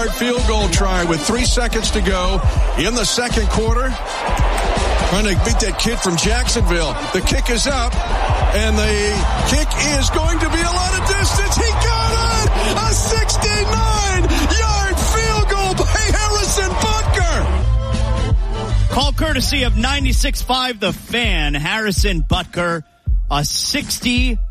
Field goal try with 3 seconds to go in the second quarter. Trying to beat that kid from Jacksonville. The kick is up, and the kick is going to be a lot of distance. He got it! A 69-yard field goal by Harrison Butker! Call courtesy of 96.5 The Fan. Harrison Butker, a 60